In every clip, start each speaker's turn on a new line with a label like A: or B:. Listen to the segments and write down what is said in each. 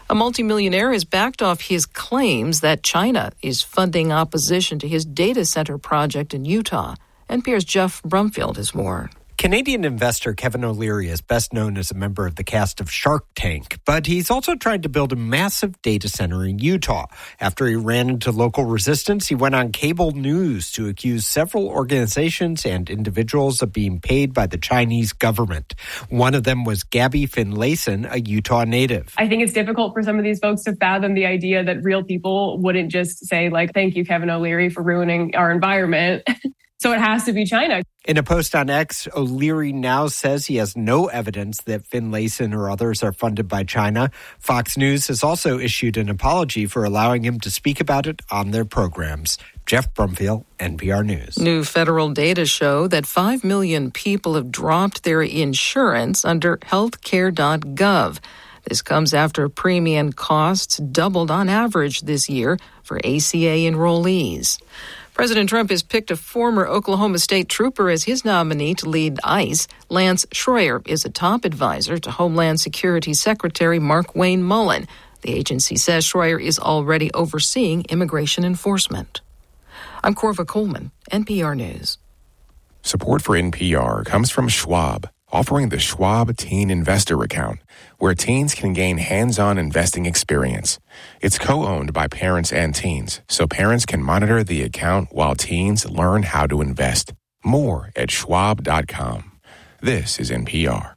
A: A multimillionaire has backed off his claims that China is funding opposition to his data center project in Utah. NPR's Jeff Brumfield has more.
B: Canadian investor Kevin O'Leary is best known as a member of the cast of Shark Tank, but he's also tried to build a massive data center in Utah. After he ran into local resistance, he went on cable news to accuse several organizations and individuals of being paid by the Chinese government. One of them was Gabby Finlayson, a Utah native.
C: I think it's difficult for some of these folks to fathom the idea that real people wouldn't just say, thank you, Kevin O'Leary, for ruining our environment. So it has to be China.
B: In a post on X, O'Leary now says he has no evidence that Finlayson or others are funded by China. Fox News has also issued an apology for allowing him to speak about it on their programs. Jeff Brumfield, NPR News.
A: New federal data show that 5 million people have dropped their insurance under healthcare.gov. This comes after premium costs doubled on average this year for ACA enrollees. President Trump has picked a former Oklahoma State trooper as his nominee to lead ICE. Lance Schroyer is a top advisor to Homeland Security Secretary Markwayne Mullin. The agency says Schroyer is already overseeing immigration enforcement. I'm Corva Coleman, NPR News.
D: Support for NPR comes from Schwab, offering the Schwab Teen Investor Account, where teens can gain hands-on investing experience. It's co-owned by parents and teens, so parents can monitor the account while teens learn how to invest. More at schwab.com. This is NPR.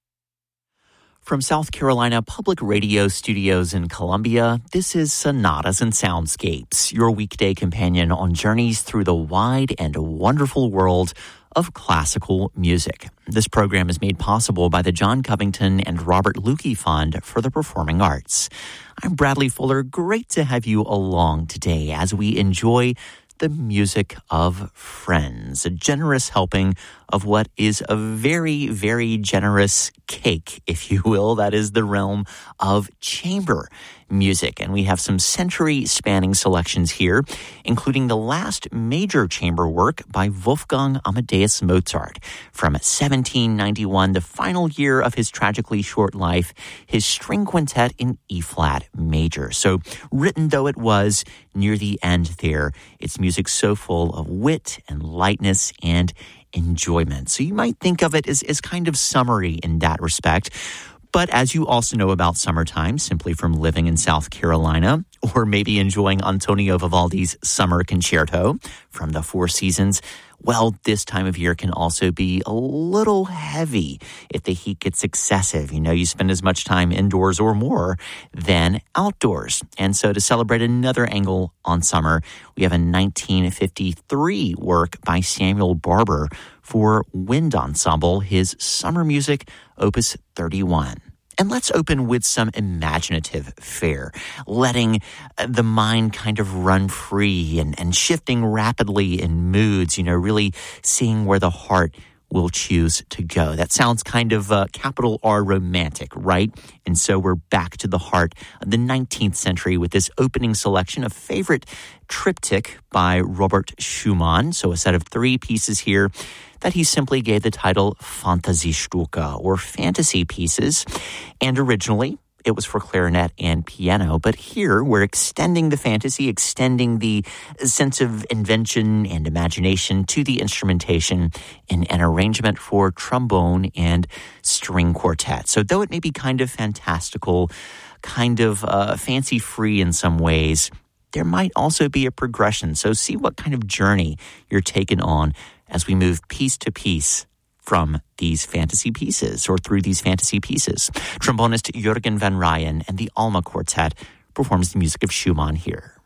E: From South Carolina Public Radio Studios in Columbia, this is Sonatas and Soundscapes, your weekday companion on journeys through the wide and wonderful world of classical music. This program is made possible by the John Covington and Robert Lukey Fund for the Performing Arts. I'm Bradley Fuller. Great to have you along today as we enjoy the music of Friends, a generous helping of what is a very, very generous cake, if you will. That is the realm of chamber music. And we have some century-spanning selections here, including the last major chamber work by Wolfgang Amadeus Mozart. From 1791, the final year of his tragically short life, his string quintet in E-flat major. So written though it was near the end there, it's music so full of wit and lightness and enjoyment. So you might think of it as kind of summery in that respect. But as you also know about summertime, simply from living in South Carolina, or maybe enjoying Antonio Vivaldi's Summer Concerto from the Four Seasons, well, this time of year can also be a little heavy if the heat gets excessive. You know, you spend as much time indoors or more than outdoors. And so to celebrate another angle on summer, we have a 1953 work by Samuel Barber for wind ensemble, his summer music, Opus 31. And let's open with some imaginative fare, letting the mind kind of run free and shifting rapidly in moods, really seeing where the heart will choose to go. That sounds kind of capital R romantic, right? And so we're back to the heart of the 19th century with this opening selection of favorite triptych by Robert Schumann. So a set of 3 pieces here that he simply gave the title Fantasiestücke, or fantasy pieces. And originally, it was for clarinet and piano, but here we're extending the fantasy, extending the sense of invention and imagination to the instrumentation in an arrangement for trombone and string quartet. So though it may be kind of fantastical, kind of fancy-free in some ways, there might also be a progression. So see what kind of journey you're taken on as we move piece to piece from these fantasy pieces or through these fantasy pieces. Trombonist Jürgen van Ryen and the Alma Quartet performs the music of Schumann here.